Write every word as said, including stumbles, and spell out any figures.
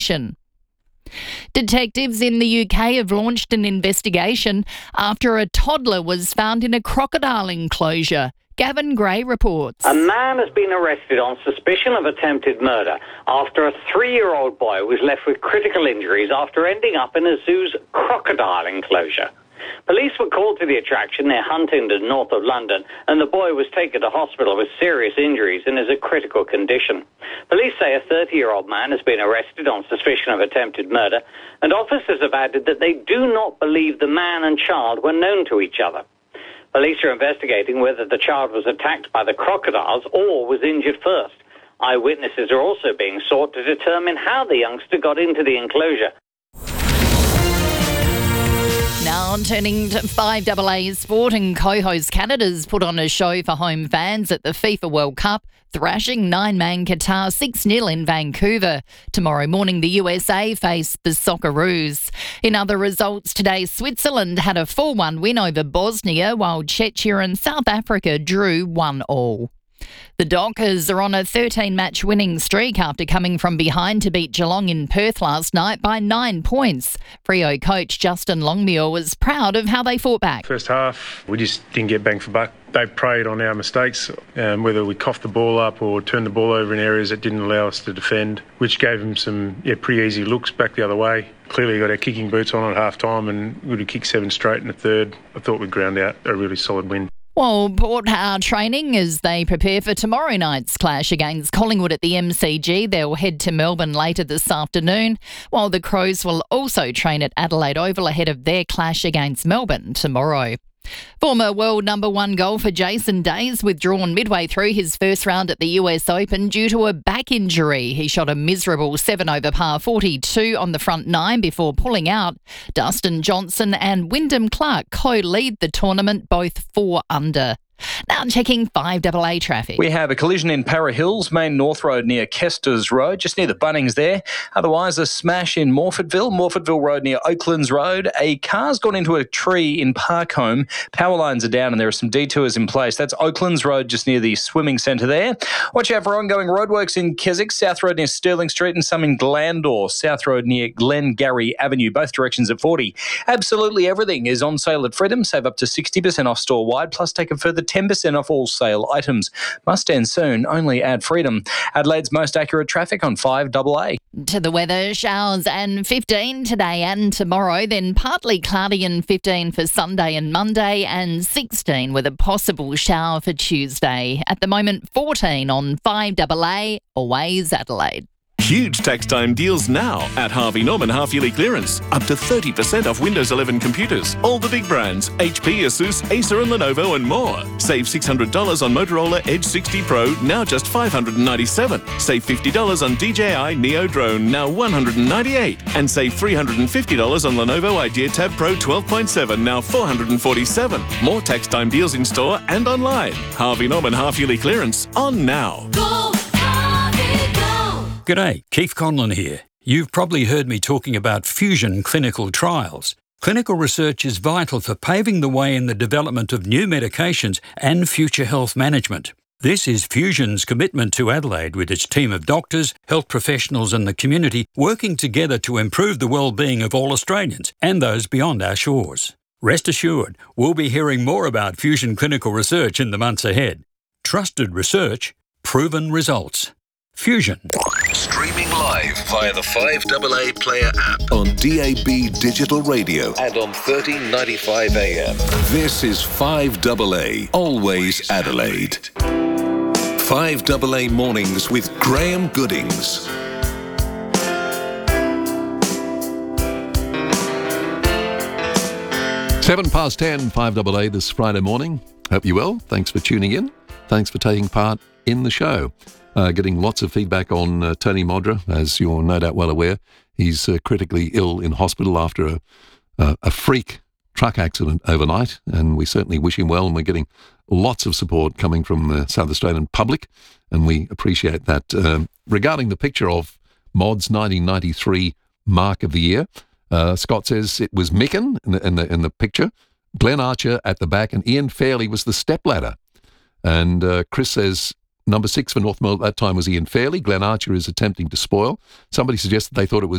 Detectives in the U K have launched an investigation after a toddler was found in a crocodile enclosure. Gavin Gray reports. A man has been arrested on suspicion of attempted murder after a three-year-old boy was left with critical injuries after ending up in a zoo's crocodile enclosure. Police were called to the attraction near Huntingdon, north of London, and the boy was taken to hospital with serious injuries and is in critical condition. Police say a thirty-year-old man has been arrested on suspicion of attempted murder, and officers have added that they do not believe the man and child were known to each other. Police are investigating whether the child was attacked by the crocodiles or was injured first. Eyewitnesses are also being sought to determine how the youngster got into the enclosure. Now turning to five A A sport, and co-host Canada's put on a show for home fans at the FIFA World Cup, thrashing nine-man Qatar six nil in Vancouver. Tomorrow morning, the U S A face the Socceroos. In other results today, Switzerland had a four one win over Bosnia, while Czechia and South Africa drew one all. The Dockers are on a thirteen-match winning streak after coming from behind to beat Geelong in Perth last night by nine points. Freo coach Justin Longmuir was proud of how they fought back. First half, we just didn't get bang for buck. They preyed on our mistakes, um, whether we coughed the ball up or turned the ball over in areas that didn't allow us to defend, which gave them some yeah, pretty easy looks back the other way. Clearly got our kicking boots on at half-time and we would have kicked seven straight in the third. I thought we'd ground out a really solid win. Well, Port are training as they prepare for tomorrow night's clash against Collingwood at the M C G. They'll head to Melbourne later this afternoon, while the Crows will also train at Adelaide Oval ahead of their clash against Melbourne tomorrow. Former world number one golfer Jason Day's withdrawn midway through his first round at the U S Open due to a back injury. He shot a miserable seven over par forty-two on the front nine before pulling out. Dustin Johnson and Wyndham Clark co-lead the tournament, both four under. Now checking five A A traffic. We have a collision in Para Hills, Main North Road near Kester's Road, just near the Bunnings there. Otherwise, a smash in Morfordville, Morfordville Road near Oaklands Road. A car's gone into a tree in Parkholme. Power lines are down and there are some detours in place. That's Oaklands Road, just near the swimming centre there. Watch out for ongoing roadworks in Keswick, South Road near Stirling Street, and some in Glandore, South Road near Glengarry Avenue, both directions at forty. Absolutely everything is on sale at Freedom. Save up to sixty percent off store-wide, plus take a further ten percent off all sale items. Must end soon, only at Freedom. Adelaide's most accurate traffic on five A A. To the weather, showers and fifteen today and tomorrow, then partly cloudy and fifteen for Sunday and Monday, and sixteen with a possible shower for Tuesday. At the moment, fourteen on five A A, always Adelaide. Huge tax time deals now at Harvey Norman half-yearly clearance. Up to thirty percent off Windows eleven computers. All the big brands, H P, Asus, Acer and Lenovo and more. Save six hundred dollars on Motorola Edge sixty Pro, now just five hundred ninety-seven dollars. Save fifty dollars on D J I Neo Drone, now one hundred ninety-eight dollars. And save three hundred fifty dollars on Lenovo Idea Tab Pro twelve point seven, now four hundred forty-seven dollars. More tax time deals in store and online. Harvey Norman half-yearly clearance on now. Go, Harvey, go. G'day, Keith Conlon here. You've probably heard me talking about fusion clinical trials. Clinical research is vital for paving the way in the development of new medications and future health management. This is Fusion's commitment to Adelaide, with its team of doctors, health professionals and the community working together to improve the well-being of all Australians and those beyond our shores. Rest assured, we'll be hearing more about fusion clinical research in the months ahead. Trusted research, proven results. Fusion. Streaming live via the five A A Player app on D A B Digital Radio and on thirteen ninety-five A M. This is five A A, always Adelaide. five A A Mornings with Graham Goodings. Seven past ten, five A A this Friday morning. Hope you're well. Thanks for tuning in. Thanks for taking part in the show. Uh, getting lots of feedback on uh, Tony Modra, as you're no doubt well aware. He's uh, critically ill in hospital after a, uh, a freak truck accident overnight, and we certainly wish him well, and we're getting lots of support coming from the South Australian public, and we appreciate that. Um, regarding the picture of Mod's nineteen ninety-three Mark of the Year, uh, Scott says it was Micken in the, in the, in the picture, Glenn Archer at the back, and Ian Fairley was the stepladder. And uh, Chris says Number six for North Melbourne at that time was Ian Fairley. Glenn Archer is attempting to spoil. Somebody suggested they thought it was